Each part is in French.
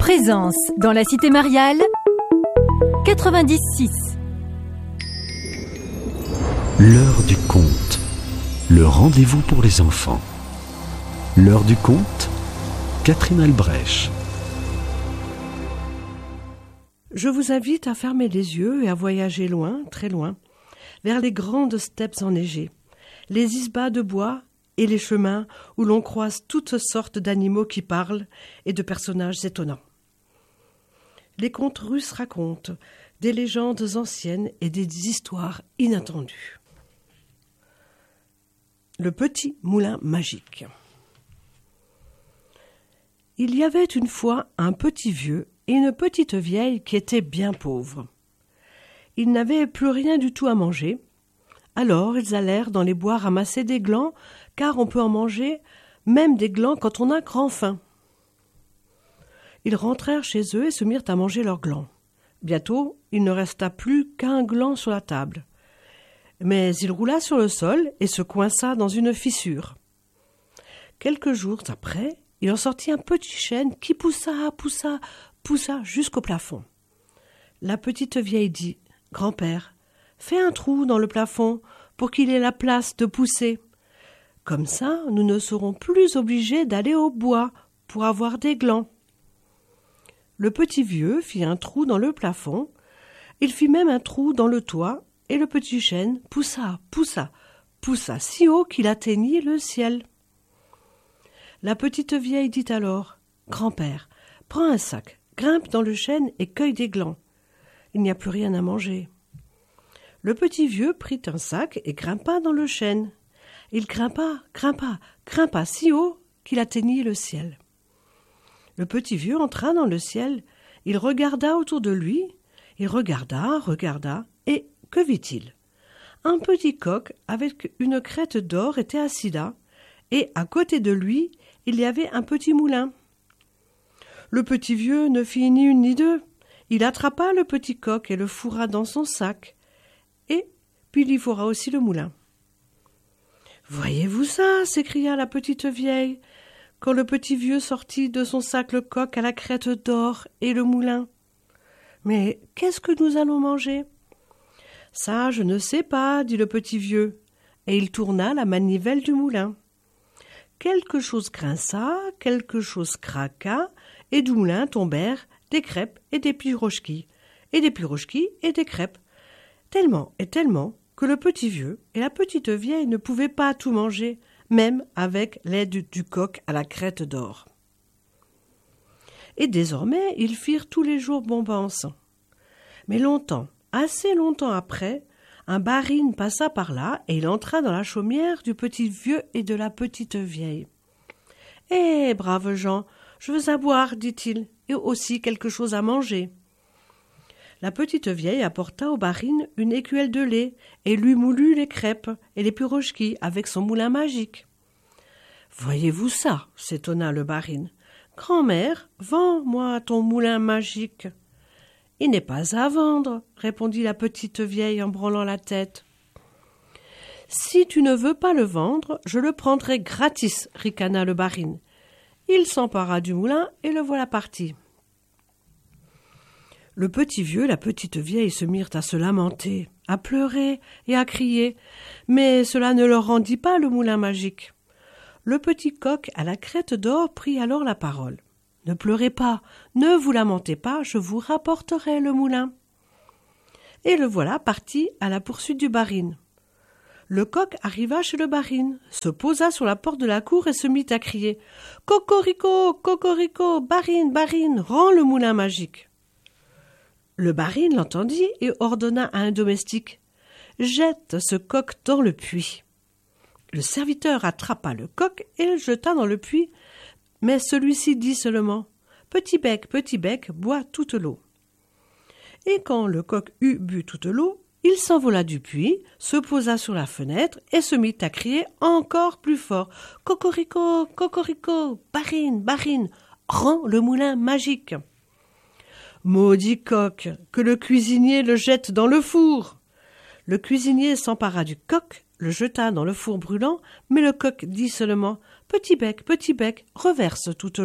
Présence dans la cité mariale 90.6. L'heure du conte, le rendez-vous pour les enfants. L'heure du conte, Catherine Albrecht. Je vous invite à fermer les yeux et à voyager loin, très loin, vers les grandes steppes enneigées, les isbas de bois et les chemins où l'on croise toutes sortes d'animaux qui parlent et de personnages étonnants. Les contes russes racontent des légendes anciennes et des histoires inattendues. Le petit moulin magique. Il y avait une fois un petit vieux et une petite vieille qui étaient bien pauvres. Ils n'avaient plus rien du tout à manger. Alors ils allèrent dans les bois ramasser des glands, car on peut en manger même des glands quand on a grand faim. Ils rentrèrent chez eux et se mirent à manger leurs glands. Bientôt, il ne resta plus qu'un gland sur la table. Mais il roula sur le sol et se coinça dans une fissure. Quelques jours après, il en sortit un petit chêne qui poussa jusqu'au plafond. La petite vieille dit : « Grand-père, fais un trou dans le plafond pour qu'il ait la place de pousser. Comme ça, nous ne serons plus obligés d'aller au bois pour avoir des glands. » Le petit vieux fit un trou dans le plafond, il fit même un trou dans le toit, et le petit chêne poussa si haut qu'il atteignit le ciel. La petite vieille dit alors : « Grand-père, prends un sac, grimpe dans le chêne et cueille des glands. Il n'y a plus rien à manger. » Le petit vieux prit un sac et grimpa dans le chêne. Il grimpa si haut qu'il atteignit le ciel. Le petit vieux entra dans le ciel, il regarda autour de lui, il regarda, et que vit-il ? Un petit coq avec une crête d'or était assis là, et à côté de lui, il y avait un petit moulin. Le petit vieux ne fit ni une ni deux, il attrapa le petit coq et le fourra dans son sac, et puis il y fourra aussi le moulin. « Voyez-vous ça ?» s'écria la petite vieille, quand le petit vieux sortit de son sac le coq à la crête d'or et le moulin. « Mais qu'est-ce que nous allons manger ?»« Ça, je ne sais pas, » dit le petit vieux, et il tourna la manivelle du moulin. Quelque chose grinça, quelque chose craqua, et du moulin tombèrent des crêpes et des pirochkis, et des pirochkis et des crêpes, tellement et tellement que le petit vieux et la petite vieille ne pouvaient pas tout manger, même avec l'aide du coq à la crête d'or. Et désormais, ils firent tous les jours bombance. Mais longtemps, assez longtemps après, un barine passa par là et il entra dans la chaumière du petit vieux et de la petite vieille. « Eh, braves gens, je veux à boire, dit-il, et aussi quelque chose à manger. » La petite vieille apporta au barine une écuelle de lait et lui moulut les crêpes et les pirochkis avec son moulin magique. « Voyez-vous ça ?» s'étonna le barine. « Grand-mère, vends-moi ton moulin magique. »« Il n'est pas à vendre, » répondit la petite vieille en branlant la tête. « Si tu ne veux pas le vendre, je le prendrai gratis, » ricana le barine. Il s'empara du moulin et le voilà parti. Le petit vieux et la petite vieille se mirent à se lamenter, à pleurer et à crier, mais cela ne leur rendit pas le moulin magique. Le petit coq à la crête d'or prit alors la parole. « Ne pleurez pas, ne vous lamentez pas, je vous rapporterai le moulin. » Et le voilà parti à la poursuite du barine. Le coq arriva chez le barine, se posa sur la porte de la cour et se mit à crier « Cocorico, cocorico, barine, barine, rends le moulin magique. » Le barine l'entendit et ordonna à un domestique « Jette ce coq dans le puits. » Le serviteur attrapa le coq et le jeta dans le puits, mais celui-ci dit seulement « Petit bec, bois toute l'eau. » Et quand le coq eut bu toute l'eau, il s'envola du puits, se posa sur la fenêtre et se mit à crier encore plus fort « Cocorico, cocorico, barine, barine, rends le moulin magique. » Maudit coq, que le cuisinier le jette dans le four. Le cuisinier s'empara du coq, le jeta dans le four brûlant, mais le coq dit seulement « Petit bec, reverse toute l'eau. »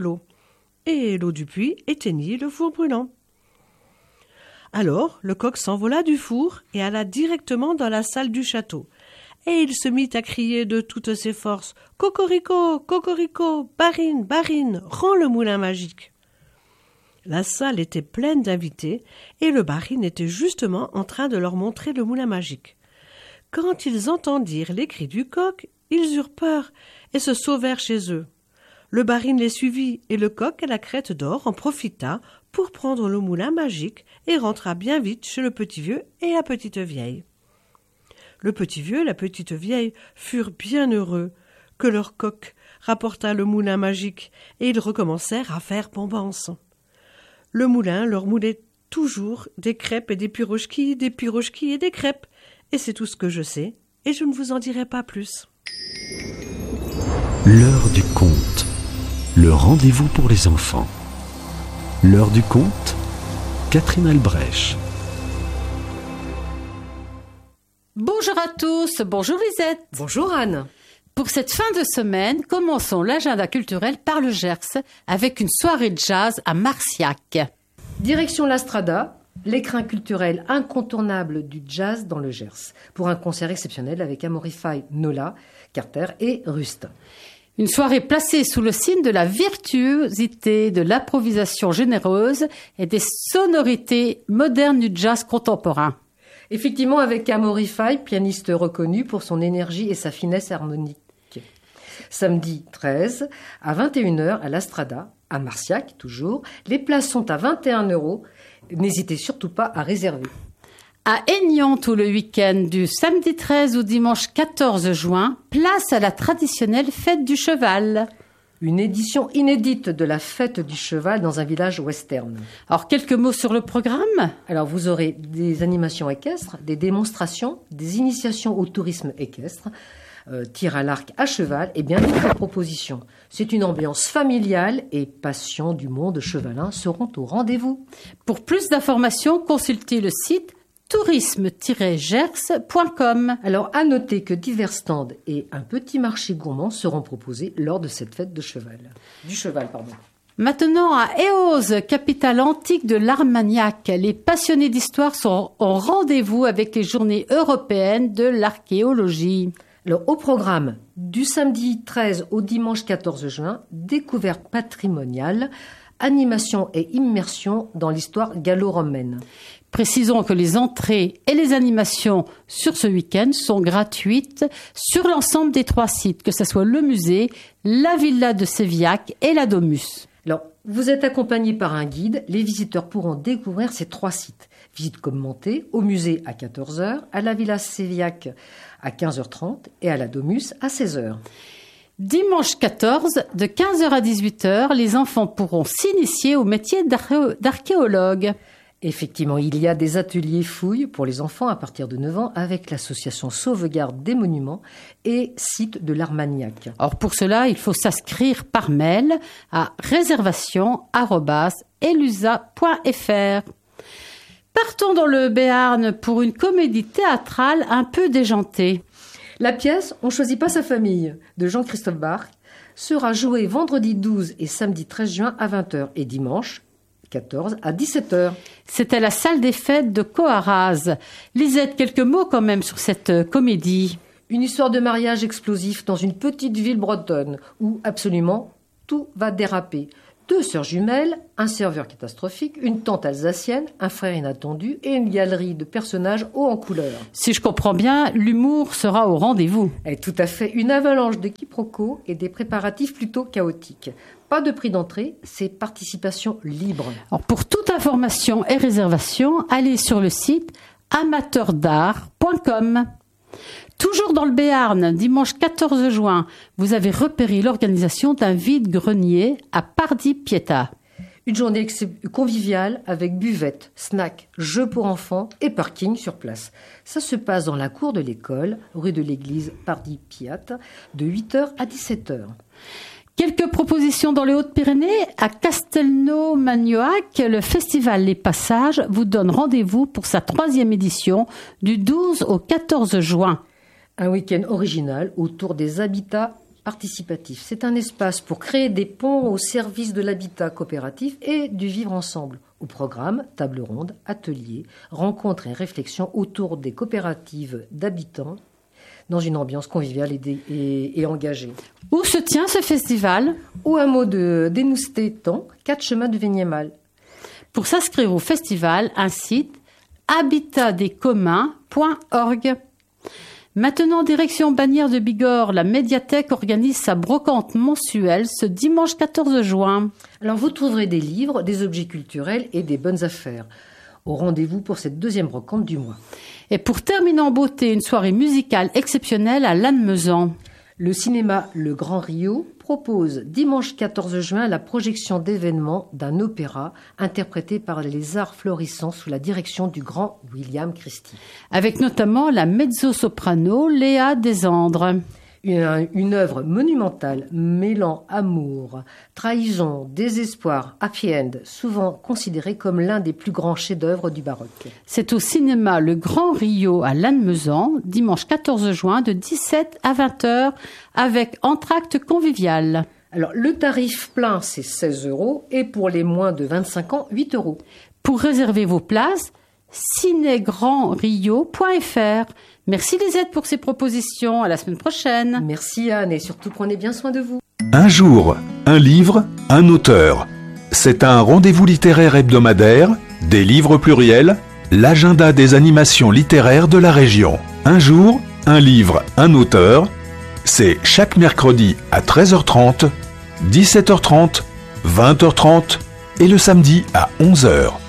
et l'eau du puits éteignit le four brûlant. Alors le coq s'envola du four et alla directement dans la salle du château. Et il se mit à crier de toutes ses forces « Cocorico, cocorico, Barine, Barine, rends le moulin magique !» La salle était pleine d'invités et le Barine était justement en train de leur montrer le moulin magique. Quand ils entendirent les cris du coq, ils eurent peur et se sauvèrent chez eux. Le Barine les suivit et le coq à la crête d'or en profita pour prendre le moulin magique et rentra bien vite chez le petit vieux et la petite vieille. Le petit vieux et la petite vieille furent bien heureux que leur coq rapporta le moulin magique et ils recommencèrent à faire bombance. Le moulin leur moulait toujours des crêpes et des pirochki et des crêpes. Et c'est tout ce que je sais, et je ne vous en dirai pas plus. L'heure du conte, le rendez-vous pour les enfants. L'heure du conte, Catherine Albrecht. Bonjour à tous, bonjour Lisette. Bonjour Anne. Pour cette fin de semaine, commençons l'agenda culturel par le Gers avec une soirée de jazz à Marciac. Direction l'Astrada, l'écrin culturel incontournable du jazz dans le Gers, pour un concert exceptionnel avec Amorify, Nola, Carter et Rust. Une soirée placée sous le signe de la virtuosité, de l'improvisation généreuse et des sonorités modernes du jazz contemporain. Effectivement, avec Amorify, pianiste reconnu pour son énergie et sa finesse harmonique. Samedi 13, à 21h, à l'Astrada, à Marciac, toujours. Les places sont à 21 €. N'hésitez surtout pas à réserver. À Aignan, tout le week-end, du samedi 13 au dimanche 14 juin, place à la traditionnelle fête du cheval. Une édition inédite de la fête du cheval dans un village western. Alors, quelques mots sur le programme. Alors, vous aurez des animations équestres, des démonstrations, des initiations au tourisme équestre, tir à l'arc à cheval et bien d'autres propositions. C'est une ambiance familiale et passion du monde chevalin seront au rendez-vous. Pour plus d'informations, consultez le site tourisme-gers.com. Alors, à noter que divers stands et un petit marché gourmand seront proposés lors de cette fête du cheval. Maintenant, à Eauze, capitale antique de l'Armagnac, les passionnés d'histoire sont au rendez-vous avec les journées européennes de l'archéologie. Alors, au programme du samedi 13 au dimanche 14 juin, découverte patrimoniale, animation et immersion dans l'histoire gallo-romaine. Précisons que les entrées et les animations sur ce week-end sont gratuites sur l'ensemble des 3 sites, que ce soit le musée, la villa de Sévillac et la Domus. Alors, vous êtes accompagné par un guide. Les visiteurs pourront découvrir ces 3 sites. Visite commentée au musée à 14h, à la villa Sévillac à 15h30 et à la Domus à 16h. Dimanche 14, de 15h à 18h, les enfants pourront s'initier au métier d'archéologue. Effectivement, il y a des ateliers fouilles pour les enfants à partir de 9 ans avec l'association Sauvegarde des Monuments et Sites de l'Armagnac. Or, pour cela, il faut s'inscrire par mail à réservation@elusa.fr. Partons dans le Béarn pour une comédie théâtrale un peu déjantée. La pièce « On choisit pas sa famille » de Jean-Christophe Bach sera jouée vendredi 12 et samedi 13 juin à 20h et dimanche 14 à 17h. C'est à la salle des fêtes de Coaraz. Lisette, quelques mots quand même sur cette comédie. Une histoire de mariage explosif dans une petite ville bretonne où absolument tout va déraper. 2 sœurs jumelles, un serveur catastrophique, une tante alsacienne, un frère inattendu et une galerie de personnages hauts en couleur. Si je comprends bien, l'humour sera au rendez-vous. Et tout à fait, une avalanche de quiproquos et des préparatifs plutôt chaotiques. Pas de prix d'entrée, c'est participation libre. Alors pour toute information et réservation, allez sur le site amateurdart.com. Toujours dans le Béarn, dimanche 14 juin, vous avez repéré l'organisation d'un vide-grenier à Pardy-Pietà. Une journée conviviale avec buvette, snack, jeux pour enfants et parking sur place. Ça se passe dans la cour de l'école, rue de l'église Pardy-Pietà, de 8h à 17h. Quelques propositions dans les Hautes-Pyrénées. À Castelnau-Magnoac, le festival Les Passages vous donne rendez-vous pour sa 3e édition du 12 au 14 juin. Un week-end original autour des habitats participatif. C'est un espace pour créer des ponts au service de l'habitat coopératif et du vivre ensemble. Au programme, table ronde, ateliers, rencontres et réflexions autour des coopératives d'habitants dans une ambiance conviviale et engagée. Où se tient ce festival? Au hameau de Dénoustétan, 4 chemins de Vignémal. Pour s'inscrire au festival, un site habitatdescommuns.org. Maintenant, direction Bagnères de Bigorre, la médiathèque organise sa brocante mensuelle ce dimanche 14 juin. Alors vous trouverez des livres, des objets culturels et des bonnes affaires. Au rendez-vous pour cette 2e brocante du mois. Et pour terminer en beauté, une soirée musicale exceptionnelle à Lannemezan. Le cinéma Le Grand Rio propose dimanche 14 juin la projection d'événements d'un opéra interprété par les Arts Florissants sous la direction du grand William Christie. Avec notamment la mezzo-soprano Léa Desandres. Une œuvre monumentale mêlant amour, trahison, désespoir, happy end, souvent considérée comme l'un des plus grands chefs-d'œuvre du baroque. C'est au cinéma Le Grand Rio à Lannemezan, dimanche 14 juin de 17 à 20h avec entracte convivial. Alors le tarif plein c'est 16 € et pour les moins de 25 ans 8 €. Pour réserver vos places, cinégrandrio.fr. Merci Lisette pour ces propositions. À la semaine prochaine. Merci Anne et surtout prenez bien soin de vous. Un jour, un livre, un auteur. C'est un rendez-vous littéraire hebdomadaire, des livres pluriels, l'agenda des animations littéraires de la région. Un jour, un livre, un auteur. C'est chaque mercredi à 13h30, 17h30, 20h30 et le samedi à 11h.